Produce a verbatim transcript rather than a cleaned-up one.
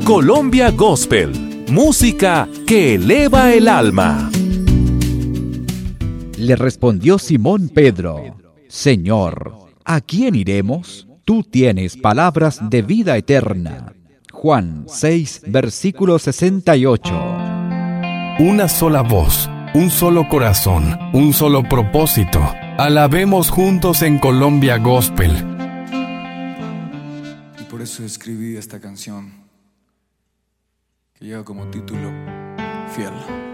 Colombia Gospel, música que eleva el alma. Le respondió Simón Pedro: Señor, ¿a quién iremos? Tú tienes palabras de vida eterna. Juan seis, versículo sesenta y ocho. Una sola voz, un solo corazón, un solo propósito. Alabemos juntos en Colombia Gospel. Y por eso escribí esta canción, que lleva como título Fiel.